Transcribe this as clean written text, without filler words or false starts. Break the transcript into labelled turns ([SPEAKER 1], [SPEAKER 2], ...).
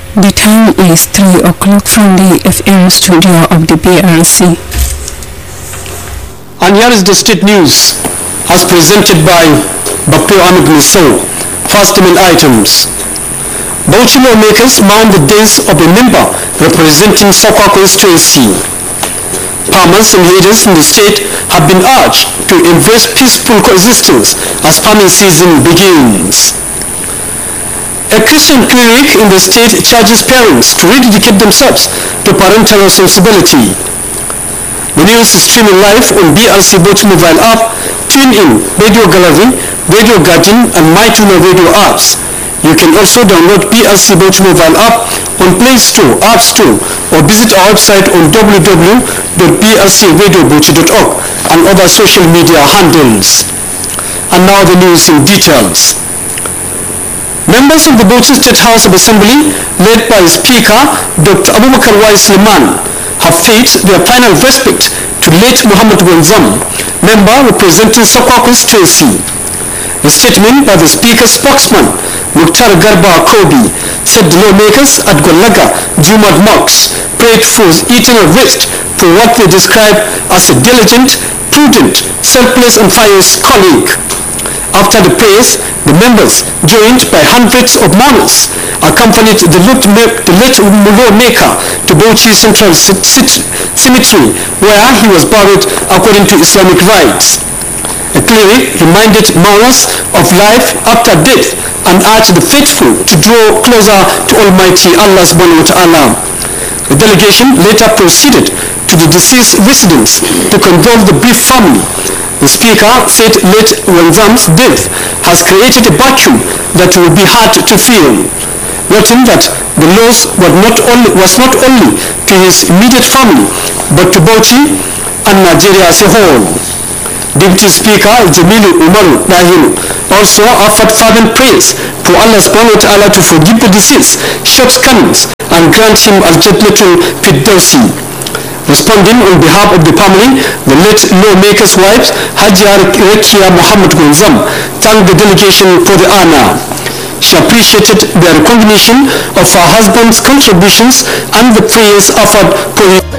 [SPEAKER 1] The time is 3 o'clock from the FM studio of the BRC.
[SPEAKER 2] And here is the state news as presented by Bakir Ahmed Nisso. First main items. Bauchi lawmakers mount the days of a member representing Sokwa constituency. Farmers and leaders in the state have been urged to embrace peaceful coexistence as farming season begins. A Christian cleric in the state charges parents to rededicate themselves to parental responsibility. The news is streaming live on BRC Bauchi mobile app, TuneIn, Radio Gallery, Radio Garden and MyTuner radio apps. You can also download BRC Bauchi mobile app on Play Store, App Store, or visit our website on www.brcradiobauchi.org and other social media handles. And now the news in details. Members of the Bauchi State House of Assembly, led by Speaker Dr. Abubakar Y. Suleiman, have paid their final respect to late Muhammad Gwanzam, member representing Sokwa constituency. A statement by the Speaker's spokesman, Mukhtar Garba Kobi, said the lawmakers at Gwallaga, Jumad Mosque, prayed for his eternal rest for what they described as a diligent, prudent, selfless and pious colleague. After the prayers, the members, joined by hundreds of mourners, accompanied the late lawmaker to Bauchi Central Cemetery, where he was buried according to Islamic rites. A cleric reminded mourners of life after death and urged the faithful to draw closer to Almighty Allah subhanahu wa ta'ala. The delegation later proceeded to the deceased residence to condole the bereaved family. The Speaker said late Wanzam's death has created a vacuum that will be hard to fill, noting that the loss was not only to his immediate family but to Bauchi and Nigeria as a whole. Deputy Speaker Jamilu Umaru Dahiru also offered fervent prayers for Allah subhanahu wa ta'ala to forgive the deceased shortcomings and grant him al-Jannatul Firdausi. Responding on behalf of the family, the late lawmaker's wife, Hajia Rekia Muhammad Gwanzam, thanked the delegation for the honor. She appreciated their recognition of her husband's contributions and the prayers offered for his